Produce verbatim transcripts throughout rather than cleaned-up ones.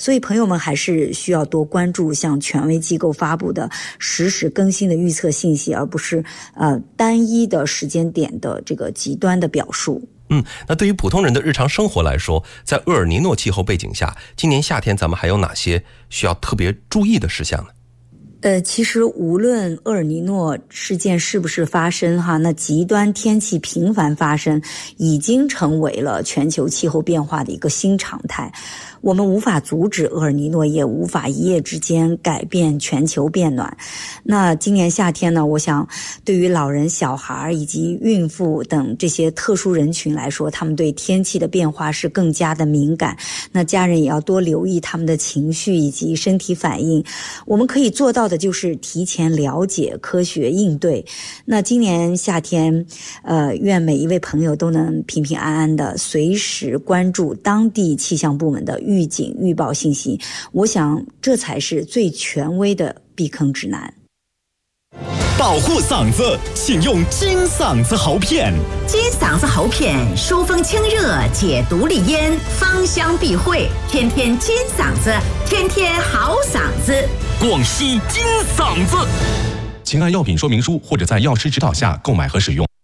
所以朋友们还是需要多关注像权威机构发布的实时更新的预测信息，而不是呃单一的时间点的这个极端的表述。 嗯，那对于普通人的日常生活来说，在厄尔尼诺气候背景下，今年夏天咱们还有哪些需要特别注意的事项呢？ 呃，其实无论厄尔尼诺事件是不是发生哈，那极端天气频繁发生，已经成为了全球气候变化的一个新常态。我们无法阻止厄尔尼诺，也无法一夜之间改变全球变暖。那今年夏天呢，我想对于老人、小孩以及孕妇等这些特殊人群来说，他们对天气的变化是更加的敏感。那家人也要多留意他们的情绪以及身体反应。我们可以做到的就是提前了解、科学应对。那今年夏天，呃，愿每一位朋友都能平平安安的，随时关注当地气象部门的预警预报信息，我想这才是最权威的避坑指南。 保护嗓子，请用金嗓子喉片。 金嗓子喉片疏风清热，解毒利咽，芳香避秽，天天金嗓子，天天好嗓子。 广西金嗓子，请按药品说明书或者在药师指导下购买和使用。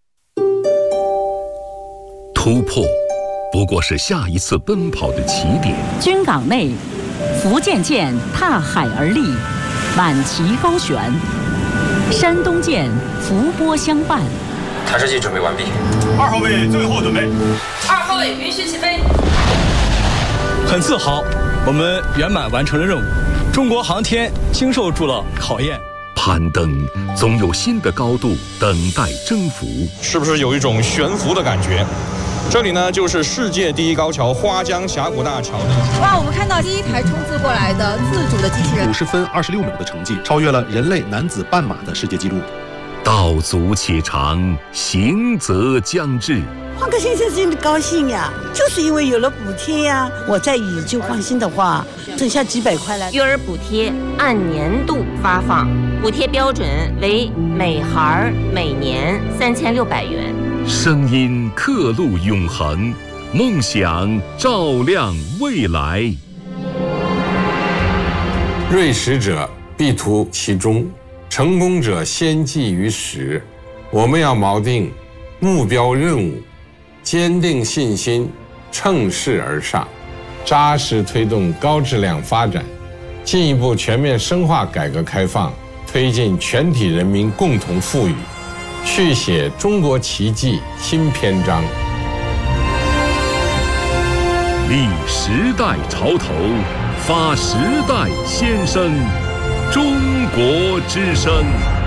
突破不过是下一次奔跑的起点。 军港内，福建舰踏海而立，满旗高悬；山东舰伏波相伴。 弹射器准备完毕。 二号位最后准备。 二号位允许起飞。 很自豪，我们圆满完成了任务。中国航天经受住了考验。 攀登总有新的高度等待征服。 是不是有一种悬浮的感觉？这里呢，就是世界第一高桥花江峡谷大桥的。 哇，我们看到第一台冲刺过来的自主的机器人， 五十分二十六秒的成绩，超越了人类男子半马的世界纪录。 道阻且长，行则将至。 换个先生真的高兴呀，就是因为有了补贴呀。我在以就放心的话，剩下几百块了。 育儿补贴按年度发放，补贴标准为每孩每年三千六百元。 声音刻录永恒，梦想照亮未来。 锐识者必图其中，成功者先记于始。我们要锚定目标任务，坚定信心，乘势而上，扎实推动高质量发展，进一步全面深化改革开放，推进全体人民共同富裕，续写中国奇迹新篇章。 立时代潮头，发时代先声，中国之声。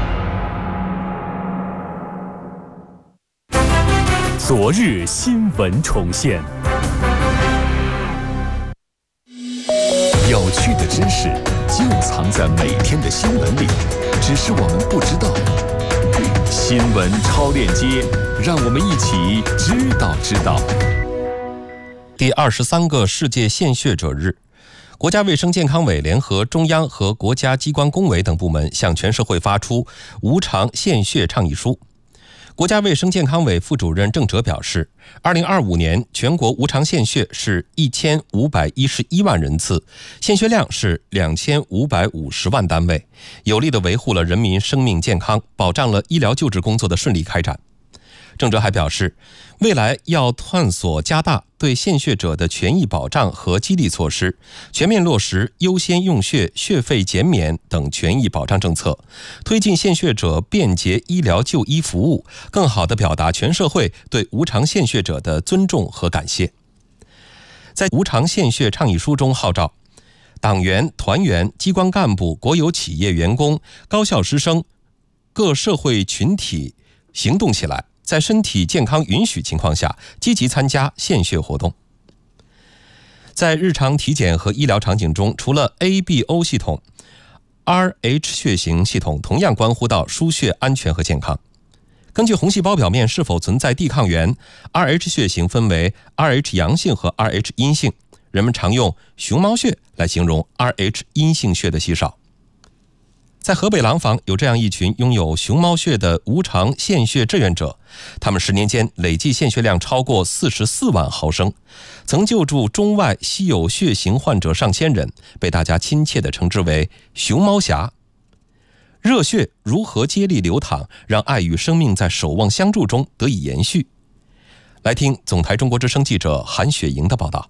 昨日新闻重现，有趣的知识就藏在每天的新闻里，只是我们不知道。新闻超链接，让我们一起知道知道。 第二十三个世界献血者日，国家卫生健康委联合中央和国家机关工委等部门向全社会发出无偿献血倡议书。国家卫生健康委副主任郑哲表示，二零二五年全国无偿献血是一千五百一十一万人次，献血量是两千五百五十万单位，有力地维护了人民生命健康，保障了医疗救治工作的顺利开展。郑哲还表示，未来要探索加大对献血者的权益保障和激励措施，全面落实优先用血、血费减免等权益保障政策，推进献血者便捷医疗就医服务，更好地表达全社会对无偿献血者的尊重和感谢。在无偿献血倡议书中号召党员、团员、机关干部、国有企业员工、高校师生、各社会群体行动起来，在身体健康允许情况下，积极参加献血活动。在日常体检和医疗场景中，除了 A B O 系统 ，R H 血型系统同样关乎到输血安全和健康。根据红细胞表面是否存在地抗原 ，R H 血型分为 R H 阳性和 R H 阴性，人们常用熊猫血来形容 R H 阴性血的稀少。 在河北廊坊有这样一群拥有熊猫血的无偿献血志愿者，他们十年间累计献血量超过四十四万毫升，曾救助中外稀有血型患者上千人，被大家亲切地称之为熊猫侠。热血如何接力流淌，让爱与生命在守望相助中得以延续？来听总台中国之声记者韩雪莹的报道。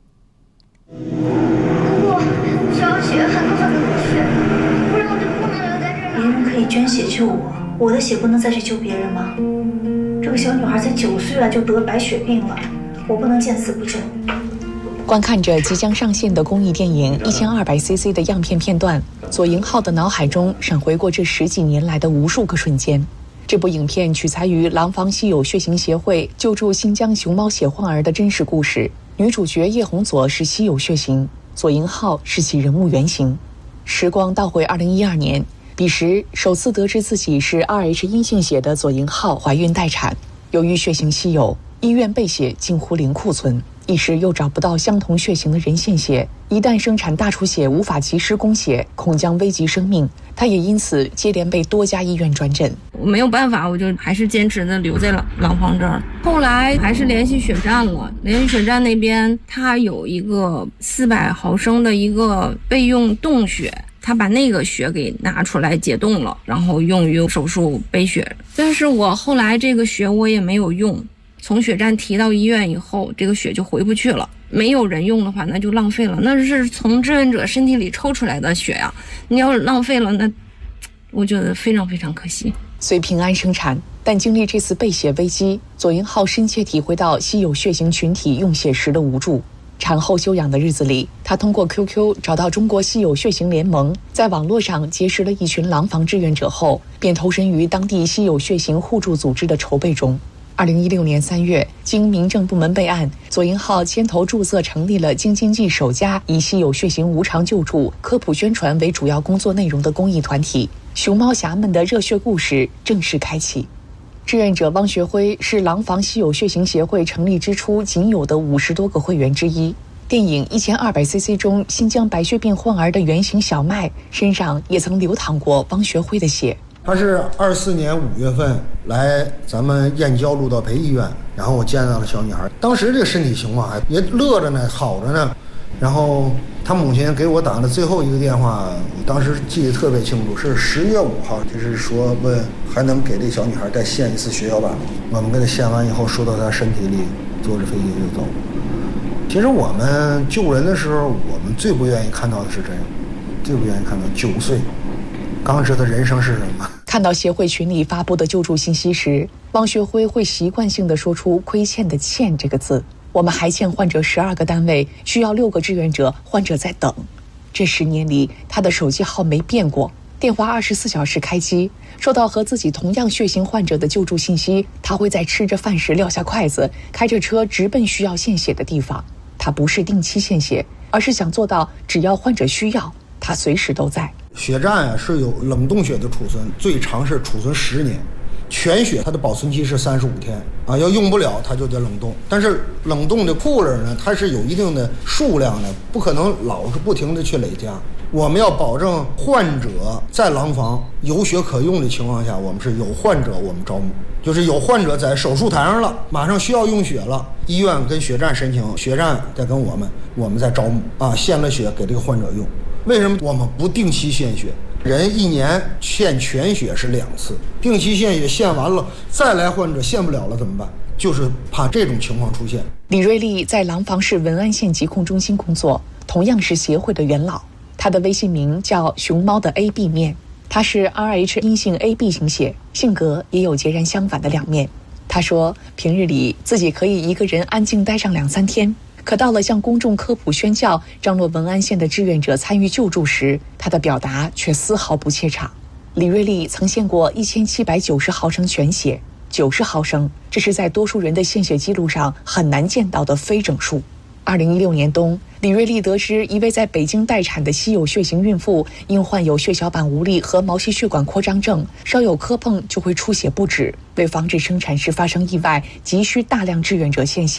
我小血很多很多血，不然我就不能留在这里。别人可以捐血救我，我的血不能再去救别人吗？这个小女孩才九岁了就得白血病了，我不能见死不救。 观看着即将上线的公益电影一千二百 C C 的样片片段，左营浩的脑海中闪回过这十几年来的无数个瞬间。这部影片取材于廊坊稀有血型协会救助新疆熊猫血患儿的真实故事，女主角叶红佐是稀有血型，左营浩是其人物原型。时光倒回二零一二年，彼时首次得知自己是 R H 阴性血的左营浩怀孕待产，由于血型稀有，医院备血近乎零库存，一时又找不到相同血型的人献血，一旦生产大出血无法及时供血，恐将危及生命。他也因此接连被多家医院转诊。 我没有办法，我就还是坚持的留在了廊坊这儿。后来还是联系血站了，联系血站那边他有一个四百毫升的一个备用冻血，他把那个血给拿出来解冻了，然后用于手术备血。但是我后来这个血我也没有用，从血站提到医院以后，这个血就回不去了。没有人用的话，那就浪费了，那是从志愿者身体里抽出来的血呀、啊，你要浪费了，那我觉得非常非常可惜。 虽平安生产，但经历这次备血危机，左营浩深切体会到稀有血型群体用血时的无助。产后休养的日子里，他通过 Q Q 找到中国稀有血型联盟，在网络上结识了一群廊坊志愿者后，便投身于当地稀有血型互助组织的筹备中。二零一六年三月，经民政部门备案，左营浩牵头注册成立了京津冀首家以稀有血型无偿救助、科普宣传为主要工作内容的公益团体。熊猫侠们的热血故事正式开启。志愿者汪学辉是廊坊稀有血型协会成立之初仅有的五十多个会员之一。电影一千二百 C C 中，新疆白血病患儿的原型小麦身上也曾流淌过汪学辉的血。 他是二四年五月份来咱们燕郊路道培医院，然后我见到了小女孩，当时这个身体情况还也乐着呢，好着呢。然后他母亲给我打的最后一个电话，我当时记得特别清楚，是十月五号，就是说问还能给这小女孩再献一次血小板吗？我们给她献完以后，输到她身体里，坐着飞机就走。其实我们救人的时候，我们最不愿意看到的是这样，最不愿意看到九岁刚知道人生是什么。 看到协会群里发布的救助信息时，汪学辉会习惯性地说出亏欠的欠这个字。我们还欠患者十二个单位，需要六个志愿者，患者在等。这十年里，他的手机号没变过，电话二十四小时开机。收到和自己同样血型患者的救助信息，他会在吃着饭时撂下筷子，开着车直奔需要献血的地方。他不是定期献血，而是想做到只要患者需要，他随时都在。 血站啊是有冷冻血的储存，最长是储存十年。全血它的保存期是三十五天啊，要用不了它就得冷冻。但是冷冻的 cooler 呢，它是有一定的数量的，不可能老是不停的去累加。我们要保证患者在廊坊有血可用的情况下，我们是有患者我们招募，就是有患者在手术台上了，马上需要用血了，医院跟血站申请，血站再跟我们，我们再招募啊，献了血给这个患者用。为什么我们不定期献血？人一年献全血是两次，定期献血献完了再来患者献不了了怎么办？就是怕这种情况出现。 李瑞丽在廊坊市文安县疾控中心工作，同样是协会的元老。他的微信名叫熊猫的 A B 面，他是 R H 阴性 A B 型血，性格也有截然相反的两面。他说平日里自己可以一个人安静待上两三天，可到了向公众科普宣教、张罗文安县的志愿者参与救助时，他的表达却丝毫不怯场。李瑞丽曾献过一千七百九十毫升全血，九十毫升，这是在多数人的献血记录上很难见到的非整数。二零一六年冬，李瑞丽得知一位在北京待产的稀有血型孕妇因患有血小板无力和毛细血管扩张症，稍有磕碰就会出血不止。为防止生产时发生意外，急需大量志愿者献血。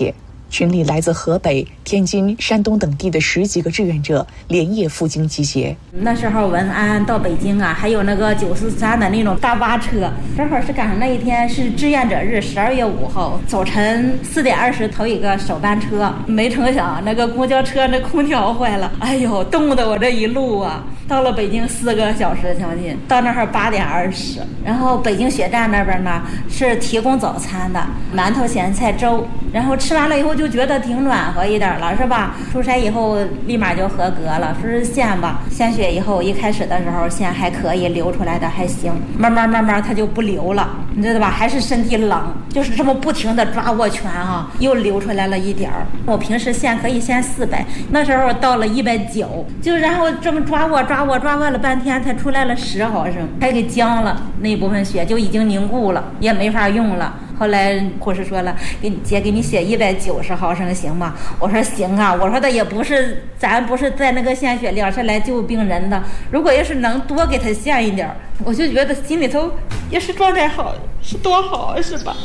群里来自河北、天津、山东等地的十几个志愿者连夜赴京集结。 那时候文安到北京啊，还有那个九四三的那种大巴车，正好是赶上那一天是志愿者日，十二月五号早晨四点二十头一个首班车，没成想那个公交车那空调坏了，哎呦，冻得我这一路啊，到了北京四个小时将近，到那儿八点二十，然后北京血站那边呢是提供早餐的，馒头、咸菜、粥，然后吃完了以后就觉得挺暖和一点了，是吧？出差以后立马就合格了，说是献吧，献血以后一开始的时候献还可以，流出来的还行，慢慢慢慢它就不流了，你知道吧？还是身体冷，就是这么不停的抓握拳啊，又流出来了一点儿。我平时献可以献四百，那时候到了一百九，就然后这么抓握抓握抓握了半天，才出来了十毫升，还给僵了，那部分血就已经凝固了，也没法用了。后来护士说了，给你姐给你写一百九十毫升行吗？我说行啊，我说的也不是，咱不是在那个献血量是来救病人的，如果要是能多给他献一点，我就觉得心里头也是状态好，是多好，是吧？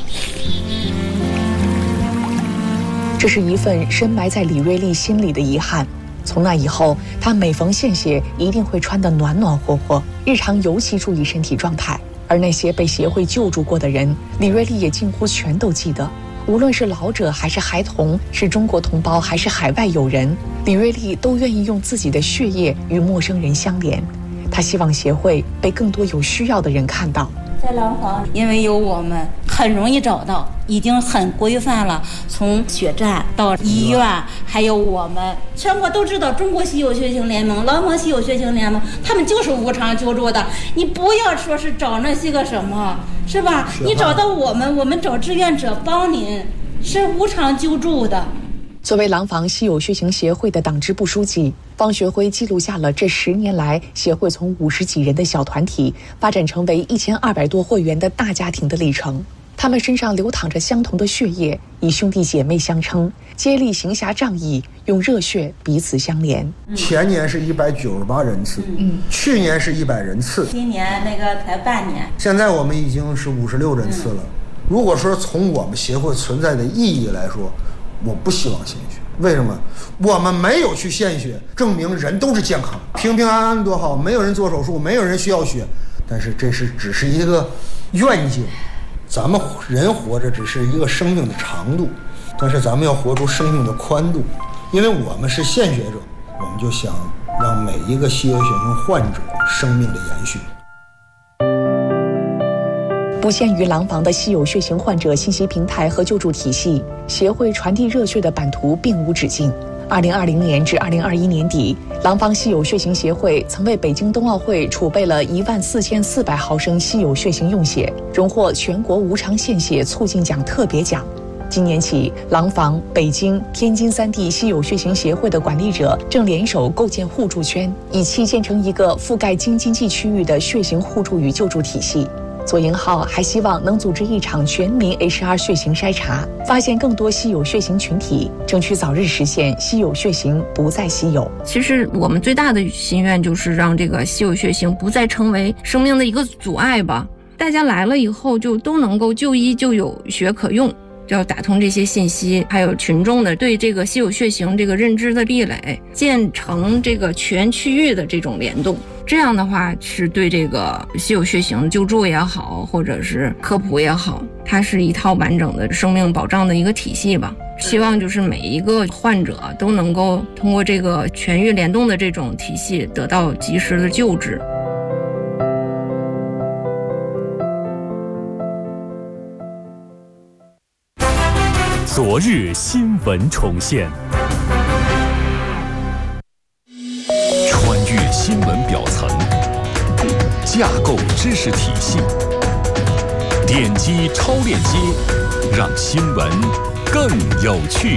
这是一份深埋在李瑞丽心里的遗憾。从那以后，她每逢献血一定会穿得暖暖和和，日常尤其注意身体状态。而那些被协会救助过的人，李瑞丽也近乎全都记得。无论是老者还是孩童，是中国同胞还是海外友人，李瑞丽都愿意用自己的血液与陌生人相连。她希望协会被更多有需要的人看到。 在廊坊，因为有我们，很容易找到，已经很规范了。从血站到医院，还有我们，全国都知道中国稀有血型联盟、廊坊稀有血型联盟，他们就是无偿救助的。你不要说是找那些个什么，是吧？你找到我们，我们找志愿者帮您，是无偿救助的。 作为廊坊稀有血型协会的党支部书记，方学辉记录下了这十年来协会从五十几人的小团体发展成为一千二百多会员的大家庭的历程。他们身上流淌着相同的血液，以兄弟姐妹相称，接力行侠仗义，用热血彼此相连。 前年是一百九十八人次，嗯，去年是一百人次， 今年那个才半年， 现在我们已经是五十六人次了。嗯、如果说从我们协会存在的意义来说，我不希望献血。为什么？我们没有去献血，证明人都是健康，平平安安多好，没有人做手术，没有人需要血。但是这是只是一个愿景，咱们人活着只是一个生命的长度，但是咱们要活出生命的宽度。因为我们是献血者，我们就想让每一个稀有血型患者生命的延续。 不限于廊坊的稀有血型患者信息平台和救助体系，协会传递热血的版图并无止境。二零二零年至二零二一年底，廊坊稀有血型协会曾为北京冬奥会储备了一万四千四百毫升稀有血型用血，荣获全国无偿献血促进奖特别奖。今年起，廊坊、北京、天津三地稀有血型协会的管理者正联手构建互助圈，以期建成一个覆盖京津冀区域的血型互助与救助体系。左营号还希望能组织一场全民 H R 血型筛查，发现更多稀有血型群体，争取早日实现稀有血型不再稀有。 其实我们最大的心愿就是让这个稀有血型不再成为生命的一个阻碍吧。大家来了以后就都能够就医就有血可用，要打通这些信息，还有群众的对这个稀有血型这个认知的壁垒，建成这个全区域的这种联动。这样的话是对这个稀有血型救助也好，或者是科普也好，它是一套完整的生命保障的一个体系吧。希望就是每一个患者都能够通过这个全域联动的这种体系得到及时的救治。 昨日新闻重现，穿越新闻表层，架构知识体系，点击超链接，让新闻更有趣。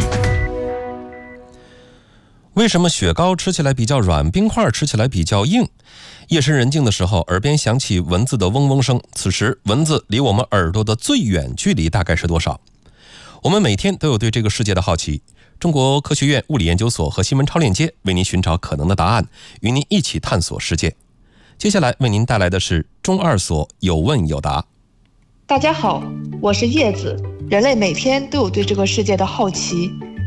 为什么雪糕吃起来比较软，冰块吃起来比较硬？夜深人静的时候，耳边响起蚊子的嗡嗡声，此时蚊子离我们耳朵的最远距离大概是多少？我们每天都有对这个世界的好奇。中国科学院物理研究所和新闻超链接为您寻找可能的答案，与您一起探索世界。接下来为您带来的是中二所有问有答。 大家好，我是叶子。人类每天都有对这个世界的好奇，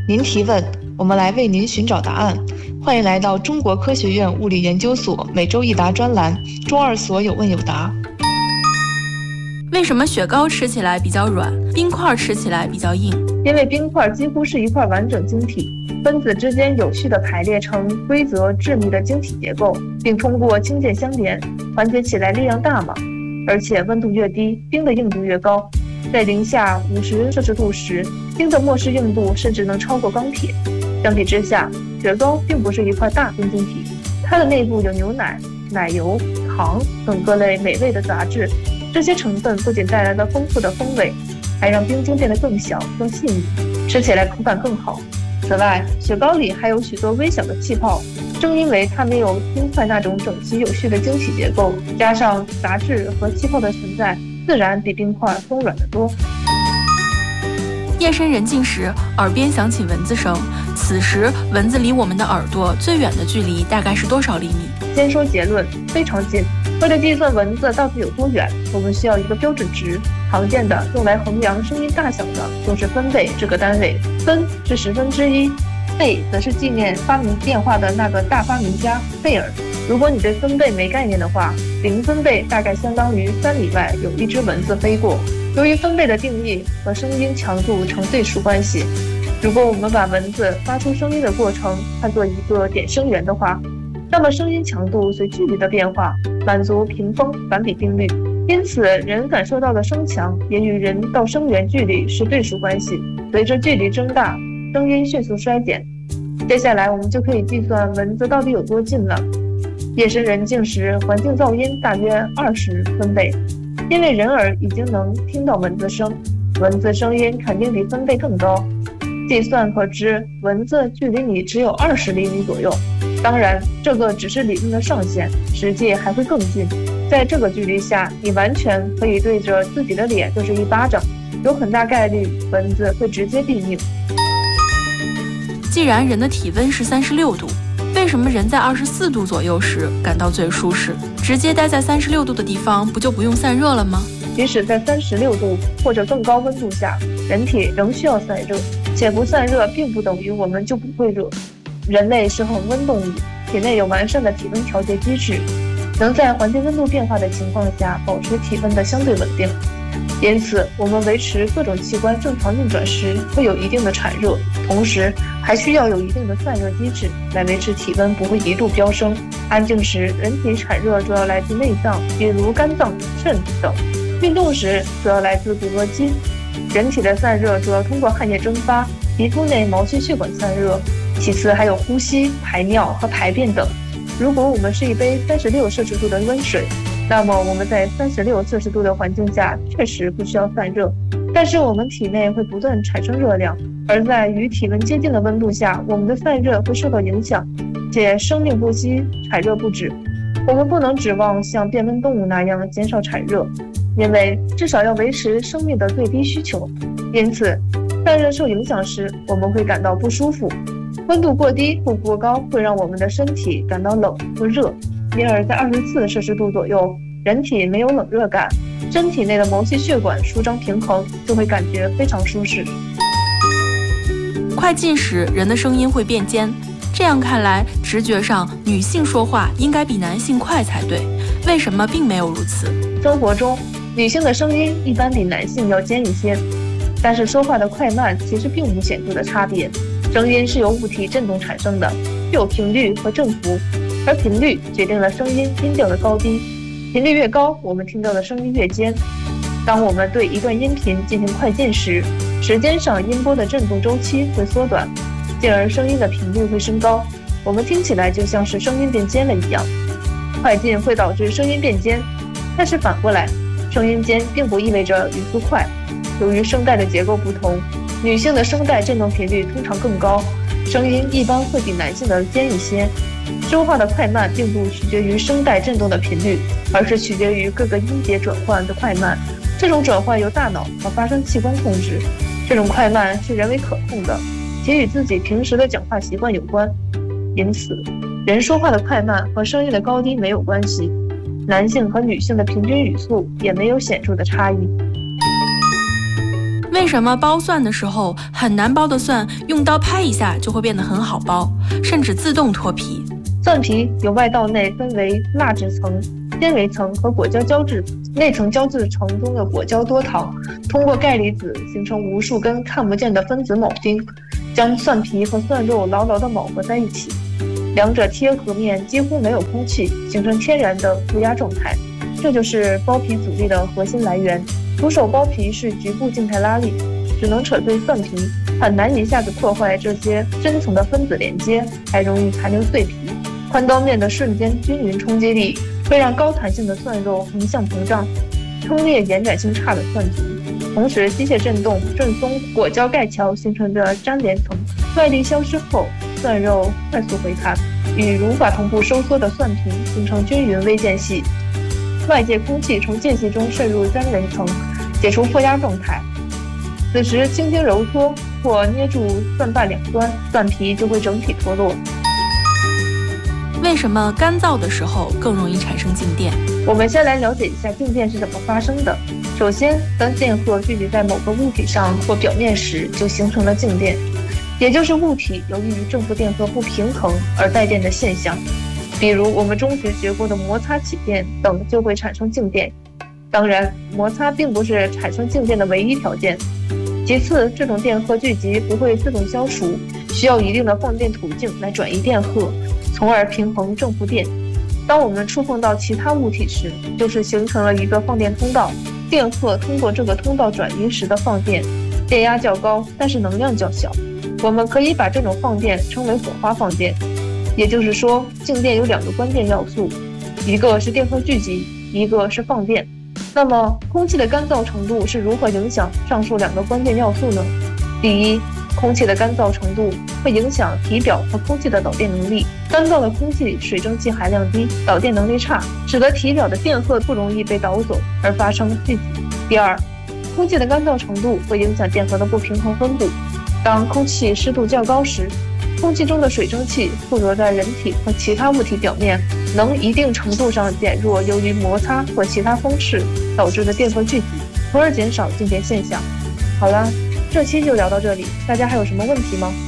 您提问，我们来为您寻找答案。欢迎来到中国科学院物理研究所每周一答专栏，中二所有问有答。 为什么雪糕吃起来比较软，冰块吃起来比较硬？ 因为冰块几乎是一块完整晶体，分子之间有序地排列成规则致密的晶体结构，并通过氢键相连，团结起来力量大嘛。而且温度越低，冰的硬度越高。在零下五十摄氏度时，冰的末世硬度甚至能超过钢铁。相比之下，雪糕并不是一块大冰晶体，它的内部有牛奶、奶油、糖等各类美味的杂质。这些成分不仅带来了丰富的风味，还让冰晶变得更小、更细腻，吃起来口感更好。此外，雪糕里还有许多微小的气泡，正因为它没有冰块那种整齐有序的晶体结构，加上杂质和气泡的存在，自然比冰块松软得多。 夜深人静时，耳边响起蚊子声，此时蚊子离我们的耳朵最远的距离大概是多少厘米？ 先说结论，非常近。为了计算蚊子到底有多远，我们需要一个标准值。常见的用来衡量声音大小的就是分贝这个单位，分是十分之一，贝则是纪念发明电话的那个大发明家贝尔。如果你对分贝没概念的话，零分贝大概相当于三里外有一只蚊子飞过。由于分贝的定义和声音强度成对数关系，如果我们把蚊子发出声音的过程看作一个点声源的话，那么声音强度随距离的变化满足屏风反比定律。因此人感受到的声强也与人到声源距离是对数关系，随着距离增大，声音迅速衰减。接下来我们就可以计算蚊子到底有多近了。夜深人静时，环境噪音大约二十分贝，因为人耳已经能听到蚊子声，蚊子声音肯定比分贝更高。计算可知，蚊子距离你只有二十厘米左右。当然，这个只是理论的上限，实际还会更近。在这个距离下，你完全可以对着自己的脸就是一巴掌，有很大概率蚊子会直接毙命。 既然人的体温是三十六度，为什么人在二十四度左右时感到最舒适？直接待在三十六度的地方，不就不用散热了吗？ 即使在三十六度或者更高温度下，人体仍需要散热，且不散热并不等于我们就不会热。人类是恒温动物，体内有完善的体温调节机制，能在环境温度变化的情况下保持体温的相对稳定。因此，我们维持各种器官正常运转时会有一定的产热，同时还需要有一定的散热机制来维持体温不会一度飙升。安静时，人体产热主要来自内脏，比如肝脏、肾等；运动时主要来自骨骼肌。人体的散热主要通过汗液蒸发、皮肤内毛细血管散热，其次还有呼吸、排尿和排便等。如果我们是一杯三十六摄氏度的温水，那么我们在三十六摄氏度的环境下确实不需要散热，但是我们体内会不断产生热量，而在与体温接近的温度下，我们的散热会受到影响，且生命不息，产热不止。我们不能指望像变温动物那样减少产热，因为至少要维持生命的最低需求。因此，散热受影响时，我们会感到不舒服。温度过低或过高会让我们的身体感到冷或热，因而在二十四摄氏度左右，人体没有冷热感，身体内的毛细血管舒张平衡，就会感觉非常舒适。 快进时，人的声音会变尖，这样看来，直觉上女性说话应该比男性快才对，为什么并没有如此？ 生活中，女性的声音一般比男性要尖一些，但是说话的快慢其实并无显著的差别。声音是由物体振动产生的，具有频率和振幅，而频率决定了声音音调的高低。频率越高，我们听到的声音越尖。当我们对一段音频进行快进时，时间上音波的振动周期会缩短，进而声音的频率会升高，我们听起来就像是声音变尖了一样。快进会导致声音变尖，但是反过来，声音尖并不意味着语速快。由于声带的结构不同，女性的声带振动频率通常更高，声音一般会比男性的尖一些。说话的快慢并不取决于声带振动的频率，而是取决于各个音节转换的快慢。这种转换由大脑和发声器官控制，这种快慢是人为可控的，且与自己平时的讲话习惯有关。因此，人说话的快慢和声音的高低没有关系，男性和女性的平均语速也没有显著的差异。 为什么剥蒜的时候很难剥的蒜，用刀拍一下就会变得很好剥，甚至自动脱皮？ 蒜皮由外到内分为蜡质层、纤维层和果胶胶质层。内层胶质层中的果胶多糖通过钙离子形成无数根看不见的分子铆钉，将蒜皮和蒜肉牢牢地铆合在一起。两者贴合面几乎没有空气，形成天然的负压状态。这就是剥皮阻力的核心来源。徒手剥皮是局部静态拉力，只能扯碎蒜皮，很难一下子破坏这些深层的分子连接，还容易残留碎皮。宽刀面的瞬间均匀冲击力会让高弹性的蒜肉横向膨胀，撑裂延展性差的蒜皮。同时，机械振动震松果胶钙桥形成的粘连层，外力消失后，蒜肉快速回弹，与无法同步收缩的蒜皮形成均匀微间隙。外界空气从间隙中渗入粘连层，解除负压状态。此时轻轻揉搓或捏住蒜瓣两端，蒜皮就会整体脱落。 为什么干燥的时候更容易产生静电？ 我们先来了解一下静电是怎么发生的。首先，当电荷聚集在某个物体上或表面时，就形成了静电，也就是物体由于正负电荷不平衡而带电的现象。比如我们中学学过的摩擦起电等就会产生静电。当然，摩擦并不是产生静电的唯一条件。其次，这种电荷聚集不会自动消除，需要一定的放电途径来转移电荷，从而平衡正负电。当我们触碰到其他物体时，就是形成了一个放电通道，电荷通过这个通道转移时的放电，电压较高，但是能量较小。我们可以把这种放电称为火花放电。也就是说，静电有两个关键要素，一个是电荷聚集，一个是放电。那么，空气的干燥程度是如何影响上述两个关键要素呢？第一，空气的干燥程度会影响体表和空气的导电能力。干燥的空气水蒸气含量低，导电能力差，使得体表的电荷不容易被导走而发生聚集。第二，空气的干燥程度会影响电荷的不平衡分布。当空气湿度较高时，空气中的水蒸气附着在人体和其他物体表面，能一定程度上减弱由于摩擦或其他方式导致的电荷聚集，从而减少静电现象。好了，这期就聊到这里，大家还有什么问题吗？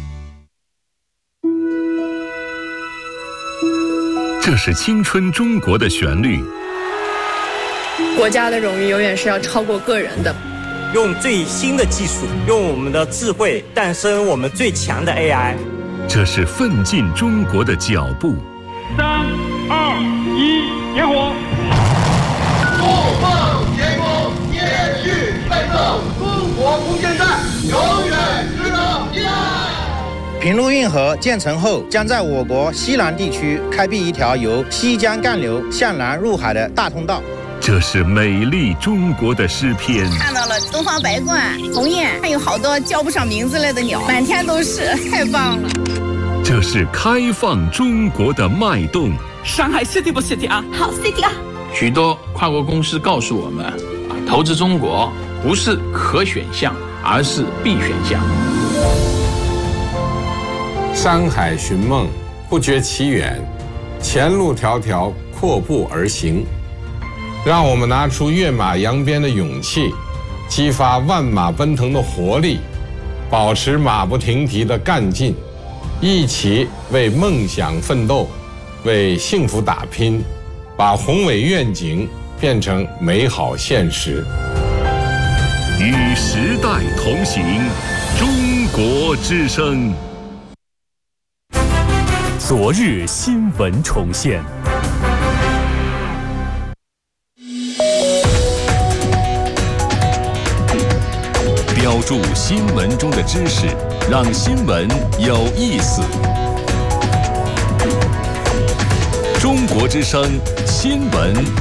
这是青春中国的旋律。 国家的荣誉永远是要超过个人的。 用最新的技术，用我们的智慧诞生我们最强的 A I。 这是奋进中国的脚步。 三、二、一，点火！ 不放天空，继续奋斗，中国空间站永远值得依赖。 平陆运河建成后，将在我国西南地区开辟一条由西江干流向南入海的大通道。 这是美丽中国的诗篇。 看到了东方白鹳、鸿雁，还有好多叫不上名字来的鸟，满天都是，太棒了。 这是开放中国的脉动。 上海 city 不 city 啊？ 好 city 啊！ 许多跨国公司告诉我们，投资中国不是可选项，而是必选项。 山海寻梦，不觉其远，前路迢迢，阔步而行。让我们拿出跃马扬鞭的勇气，激发万马奔腾的活力，保持马不停蹄的干劲，一起为梦想奋斗，为幸福打拼，把宏伟愿景变成美好现实。 与时代同行，中国之声。 昨日新闻重现。 标注新闻中的知识，让新闻有意思。中国之声新闻